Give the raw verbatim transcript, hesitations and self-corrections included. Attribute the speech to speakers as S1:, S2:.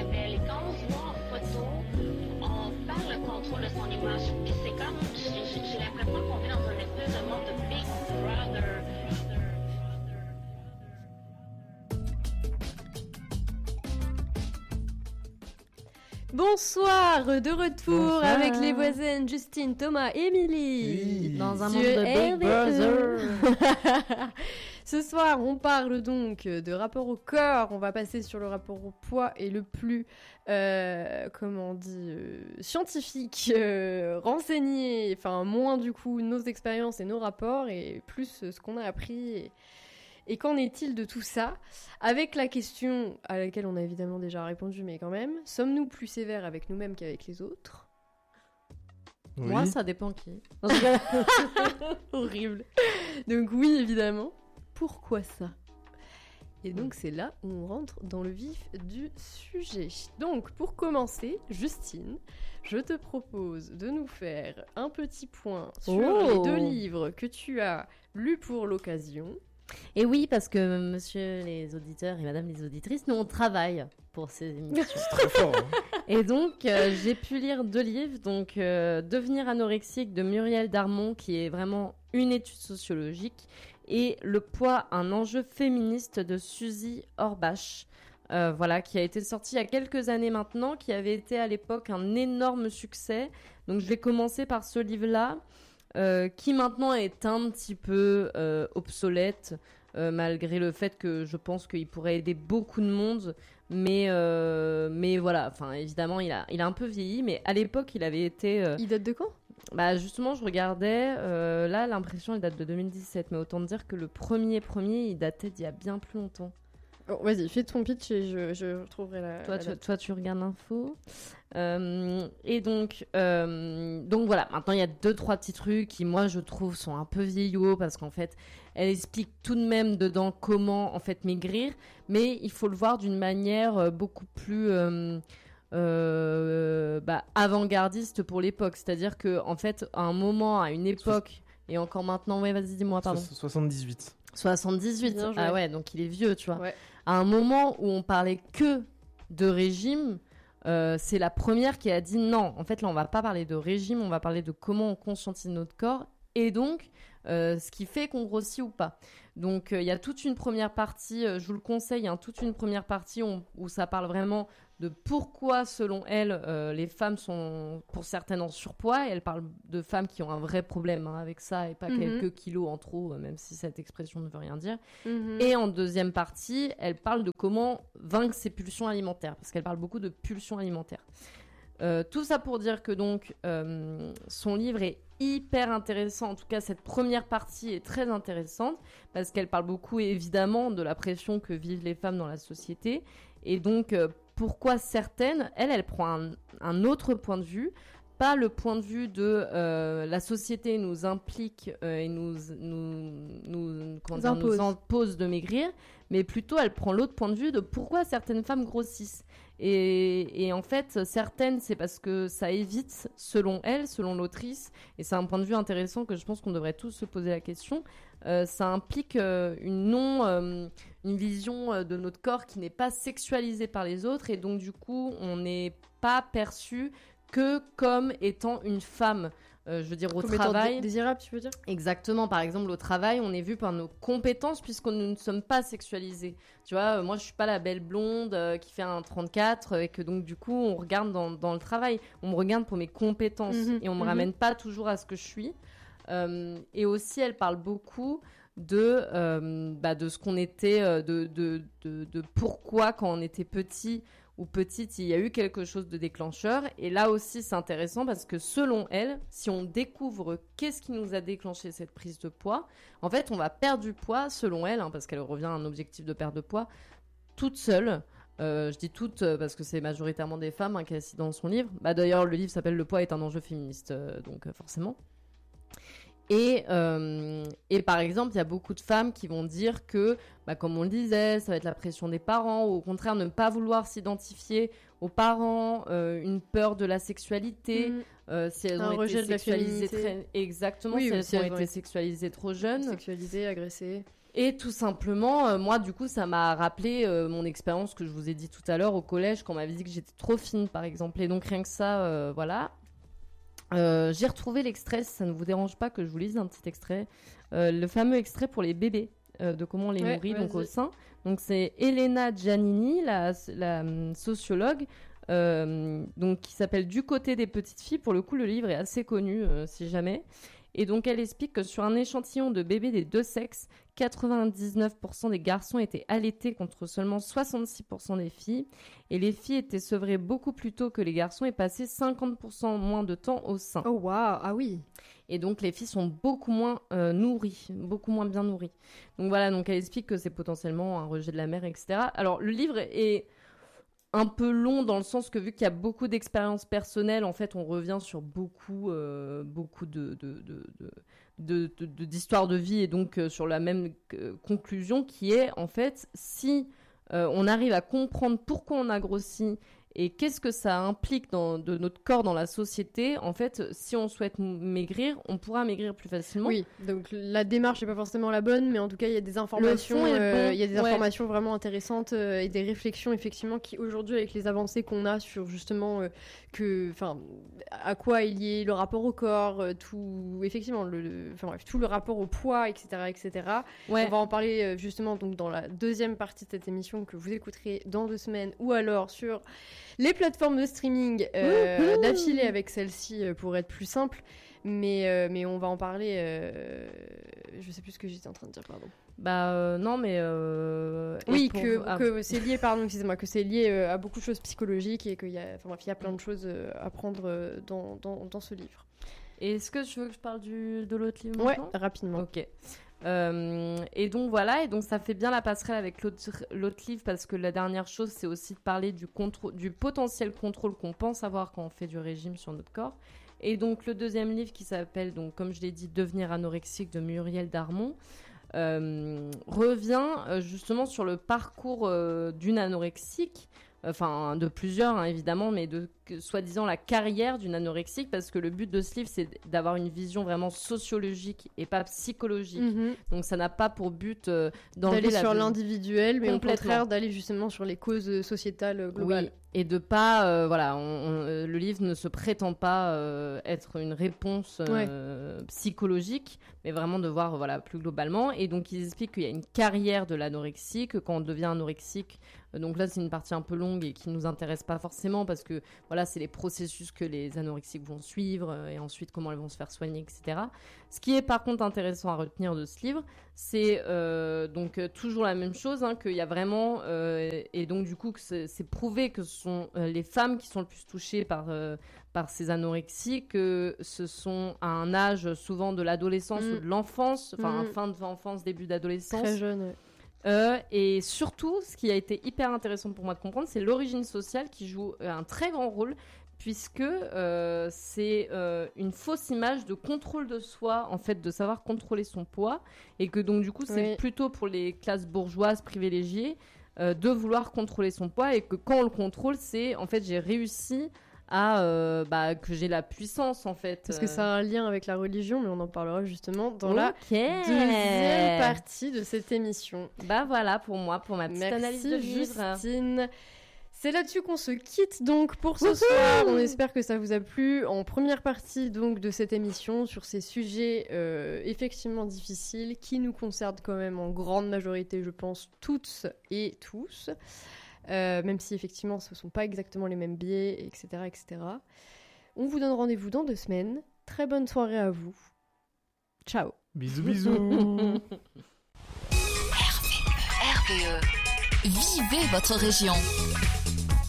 S1: révèle. Et quand on se voit en photo, on perd le contrôle de son image. Puis c'est comme, j'ai, j'ai l'impression qu'on vit dans un espèce de monde de Big Brother.
S2: Bonsoir, de retour
S3: Bonsoir.
S2: avec les voisines Justine, Thomas, Émilie.
S3: Oui.
S2: Dans un
S3: Sur
S2: monde de
S3: Big
S2: Big Brother. Ce soir, on parle donc de rapport au corps. On va passer sur le rapport au poids et le plus, euh, comment on dit, euh, scientifique, euh, renseigné. Enfin, moins du coup nos expériences et nos rapports et plus euh, ce qu'on a appris. Et... Et qu'en est-il de tout ça ? Avec la question à laquelle on a évidemment déjà répondu, mais quand même, sommes-nous plus sévères avec nous-mêmes qu'avec les autres ?
S3: Oui.
S2: Moi, ça dépend qui. Horrible. Donc oui, évidemment. Pourquoi ça ? Et donc c'est là où on rentre dans le vif du sujet. Donc pour commencer, Justine, je te propose de nous faire un petit point sur
S3: Oh.
S2: les deux livres que tu as lus pour l'occasion.
S3: Et oui, parce que monsieur les auditeurs et madame les auditrices, nous on travaille pour ces émissions.
S4: C'est très fort. Hein.
S3: Et donc euh, j'ai pu lire deux livres, donc euh, Devenir anorexique de Muriel Darmon, qui est vraiment une étude sociologique, et Le poids, un enjeu féministe de Suzy Orbach. Euh, voilà, qui a été sorti il y a quelques années maintenant, qui avait été à l'époque un énorme succès. Donc je vais commencer par ce livre-là. Euh, qui maintenant est un petit peu euh, obsolète, euh, malgré le fait que je pense qu'il pourrait aider beaucoup de monde, mais euh, mais voilà, enfin évidemment il a il a un peu vieilli, mais à l'époque il avait été euh,
S2: Il date de quand ?
S3: bah justement je regardais euh, là l'impression il date de deux mille dix-sept, mais autant dire que le premier premier il datait d'il y a bien plus longtemps.
S2: Oh, vas-y, fais ton pitch et je, je trouverai la...
S3: Toi,
S2: la
S3: tu,
S2: date.
S3: toi, tu regardes l'info. Euh, et donc, euh, donc voilà. Maintenant, il y a deux, trois petits trucs qui, moi, je trouve, sont un peu vieillots parce qu'en fait, elle explique tout de même dedans comment, en fait, maigrir. Mais il faut le voir d'une manière euh, beaucoup plus euh, euh, bah, avant-gardiste pour l'époque. C'est-à-dire que, en fait, à un moment, à une époque, et encore maintenant, ouais, vas-y, dis-moi, pardon.
S4: So- soixante-dix-huit.
S3: soixante-dix-huit.
S2: Bien joué.
S3: Ah ouais, donc il est vieux, tu vois.
S2: Ouais.
S3: À un moment où on parlait que de régime, euh, c'est la première qui a dit non. En fait, là, on va pas parler de régime, on va parler de comment on conscientise notre corps et donc euh, ce qui fait qu'on grossit ou pas. Donc, euh, il y a toute une première partie, euh, je vous le conseille, hein, toute une première partie où, où ça parle vraiment de pourquoi, selon elle, euh, les femmes sont, pour certaines, en surpoids. Et elle parle de femmes qui ont un vrai problème hein, avec ça et pas
S2: Mhm.
S3: quelques kilos en trop, euh, même si cette expression ne veut rien dire.
S2: Mhm.
S3: Et en deuxième partie, elle parle de comment vaincre ses pulsions alimentaires, parce qu'elle parle beaucoup de pulsions alimentaires. Euh, tout ça pour dire que donc euh, son livre est hyper intéressant. En tout cas, cette première partie est très intéressante parce qu'elle parle beaucoup évidemment de la pression que vivent les femmes dans la société et donc euh, pourquoi certaines, elle, elle prend un, un autre point de vue. Pas le point de vue de euh, la société nous implique euh, et nous nous nous, comment dire,
S2: Impose.
S3: nous impose de maigrir, mais plutôt elle prend l'autre point de vue de pourquoi certaines femmes grossissent. Et, et en fait, certaines, c'est parce que ça évite, selon elle, selon l'autrice, et c'est un point de vue intéressant que je pense qu'on devrait tous se poser la question, euh, ça implique euh, une non, euh, une vision euh, de notre corps qui n'est pas sexualisée par les autres, et donc du coup, on n'est pas perçu que comme étant une femme. Euh, je veux dire, au
S2: Comme étant
S3: travail.
S2: dé- désirable, tu veux dire ?
S3: Exactement. Par exemple, au travail, on est vu par nos compétences puisque nous ne sommes pas sexualisés. Tu vois, euh, moi, je suis pas la belle blonde euh, qui fait un trente-quatre euh, et que donc, du coup, on regarde dans, dans le travail. On me regarde pour mes compétences
S2: Mhm,
S3: et on me
S2: mhm.
S3: ramène pas toujours à ce que je suis. Euh, et aussi, elle parle beaucoup de, euh, bah, de ce qu'on était, euh, de, de, de, de pourquoi, quand on était petit ou petite, il y a eu quelque chose de déclencheur. Et là aussi, c'est intéressant parce que selon elle, si on découvre qu'est-ce qui nous a déclenché cette prise de poids, en fait, on va perdre du poids, selon elle, hein, parce qu'elle revient à un objectif de perte de poids, toute seule. Euh, je dis toutes euh, parce que c'est majoritairement des femmes hein, qu'elle cite dans son livre. Bah, d'ailleurs, le livre s'appelle « Le poids est un enjeu féministe euh, », donc euh, forcément. Et, euh, et par exemple, il y a beaucoup de femmes qui vont dire que, bah, comme on le disait, ça va être la pression des parents, ou au contraire ne pas vouloir s'identifier aux parents, euh, une peur de la sexualité,
S2: Mmh.
S3: euh, si elles
S2: Un
S3: ont
S2: rejet
S3: été
S2: de la
S3: sexualisées
S2: féminité.
S3: très... Exactement,
S2: Oui,
S3: si
S2: ou
S3: elles
S2: si
S3: ont
S2: elles ont
S3: été
S2: été
S3: sexualisées trop jeunes.
S2: Sexualisée, agressée.
S3: Et tout simplement, euh, moi, du coup, ça m'a rappelé euh, mon expérience que je vous ai dit tout à l'heure au collège, quand on m'avait dit que j'étais trop fine, par exemple. Et donc, rien que ça, euh, voilà. Euh, j'ai retrouvé l'extrait, si ça ne vous dérange pas que je vous lise un petit extrait. Euh, le fameux extrait pour les bébés, euh, de comment on les
S2: Ouais,
S3: nourrit, donc
S2: vas-y.
S3: au sein. Donc, c'est Elena Giannini, la, la hum, sociologue, euh, donc, qui s'appelle Du côté des petites filles. Pour le coup, le livre est assez connu, euh, si jamais. Et donc, elle explique que sur un échantillon de bébés des deux sexes, quatre-vingt-dix-neuf pour cent des garçons étaient allaités contre seulement soixante-six pour cent des filles. Et les filles étaient sevrées beaucoup plus tôt que les garçons et passaient cinquante pour cent moins de temps au sein.
S2: Oh waouh, ah oui.
S3: Et donc, les filles sont beaucoup moins euh, nourries, beaucoup moins bien nourries. Donc voilà, donc elle explique que c'est potentiellement un rejet de la mère, et cetera. Alors, le livre est un peu long dans le sens que vu qu'il y a beaucoup d'expériences personnelles, en fait, on revient sur beaucoup, euh, beaucoup de, de, de, de, de, de, de, d'histoires de vie et donc euh, sur la même euh, conclusion qui est, en fait, si euh, on arrive à comprendre pourquoi on a grossi et qu'est-ce que ça implique dans, de notre corps dans la société, en fait, si on souhaite maigrir, on pourra maigrir plus facilement.
S2: Oui, donc la démarche n'est pas forcément la bonne, mais en tout cas, il y a des informations,
S3: fond est
S2: euh,
S3: bon.
S2: il y a des
S3: Ouais.
S2: informations vraiment intéressantes euh, et des réflexions, effectivement, qui aujourd'hui, avec les avancées qu'on a sur justement euh, que, enfin, à quoi est lié le rapport au corps, euh, tout, effectivement, le, le- enfin bref, tout le rapport au poids, et cetera, et cetera.
S3: Ouais.
S2: On va en parler euh, justement donc dans la deuxième partie de cette émission que vous écouterez dans deux semaines ou alors sur les plateformes de streaming euh,
S3: Wouhou.
S2: d'affilée avec celle-ci euh, pour être plus simple. Mais, euh, mais on va en parler. Euh... Je sais plus ce que j'étais en train de dire, pardon.
S3: Bah euh, non, mais... euh, et
S2: Oui,
S3: pour-
S2: que,
S3: ah,
S2: que c'est lié, pardon, excusez-moi, que c'est lié euh, à beaucoup de choses psychologiques et qu'il y a, enfin bref, il y a plein de choses euh, à prendre euh, dans, dans, dans ce livre.
S3: Est-ce que tu veux que je parle du, de l'autre livre
S2: Ouais,
S3: maintenant
S2: rapidement.
S3: Ok. Euh, et donc voilà, et donc ça fait bien la passerelle avec l'autre, l'autre livre parce que la dernière chose, c'est aussi de parler du, contrôle, du potentiel contrôle qu'on pense avoir quand on fait du régime sur notre corps. Et donc le deuxième livre qui s'appelle, donc, comme je l'ai dit, Devenir anorexique de Muriel Darmon, euh, revient euh, justement sur le parcours euh, d'une anorexique, enfin de plusieurs hein, évidemment, mais de que, soi-disant la carrière d'une anorexique, parce que le but de ce livre c'est d'avoir une vision vraiment sociologique et pas psychologique.
S2: Mhm.
S3: Donc ça n'a pas pour but euh, d'enlever
S2: D'aller
S3: la
S2: sur
S3: vie-
S2: l'individuel, mais au
S3: Complètement.
S2: contraire d'aller justement sur les causes sociétales euh, globales.
S3: Oui, et de pas, euh, voilà, on- on- euh, le livre ne se prétend pas euh, être une réponse euh, psychologique, mais vraiment de voir, voilà, plus globalement. Et donc ils expliquent qu'il y a une carrière de l'anorexie, que quand on devient anorexique, euh, donc là c'est une partie un peu longue et qui nous intéresse pas forcément parce que voilà, c'est les processus que les anorexiques vont suivre euh, et ensuite comment elles vont se faire soigner, et cetera. Ce qui est par contre intéressant à retenir de ce livre, c'est euh, donc euh, toujours la même chose, hein, qu'il y a vraiment, euh, et donc du coup que c'est, c'est prouvé que ce sont euh, les femmes qui sont le plus touchées par, euh, par ces anorexies, que ce sont à un âge souvent de l'adolescence
S2: Mm.
S3: ou de l'enfance, enfin
S2: Mm.
S3: fin de l'enfance, début d'adolescence.
S2: Très jeune. ouais.
S3: Euh, et surtout, ce qui a été hyper intéressant pour moi de comprendre, c'est l'origine sociale qui joue euh, un très grand rôle, puisque euh, c'est euh, une fausse image de contrôle de soi, en fait, de savoir contrôler son poids, et que donc du coup, c'est
S2: Oui.
S3: plutôt pour les classes bourgeoises privilégiées euh, de vouloir contrôler son poids, et que quand on le contrôle, c'est en fait, j'ai réussi à euh, bah, que j'ai la puissance, en fait.
S2: Parce que ça a un lien avec la religion, mais on en parlera justement dans
S3: Ok.
S2: la deuxième partie de cette émission.
S3: Bah voilà pour moi, pour ma petite
S2: Merci
S3: analyse de livre.
S2: Justine. C'est là-dessus qu'on se quitte donc pour ce soir. On espère que ça vous a plu. En première partie donc de cette émission sur ces sujets euh, effectivement difficiles qui nous concernent quand même en grande majorité, je pense, toutes et tous. Euh, même si effectivement ce ne sont pas exactement les mêmes biais, et cetera, et cetera. On vous donne rendez-vous dans deux semaines. Très bonne soirée à vous. Ciao.
S4: Bisous, bisous.
S5: R P E. Vivez votre région.